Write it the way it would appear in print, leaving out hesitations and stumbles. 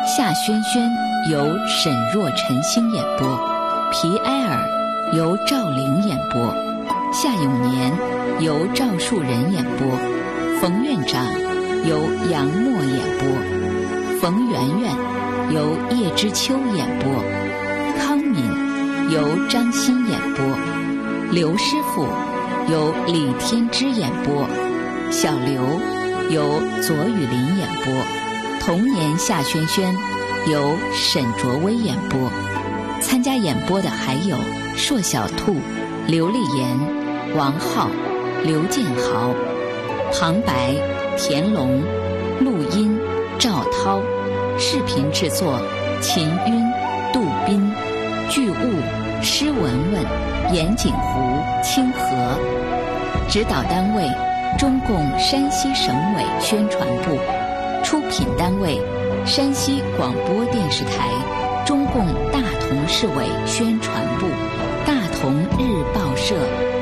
夏轩轩由沈若晨星演播，皮埃尔由赵玲演播，夏永年由赵树人演播，冯院长由杨默演播，冯媛媛由叶知秋演播，康敏由张欣演播，刘师傅由李天之演播，小刘由左雨林演播，童年夏轩轩由沈卓威演播。参加演播的还有硕小兔、刘丽妍、王浩、刘建豪，旁白田龙，录音赵涛，视频制作秦晕、杜斌，剧务施文文、严景湖、清河，指导单位中共山西省委宣传部，出品单位山西广播电视台中共大同市委宣传部、大同日报社。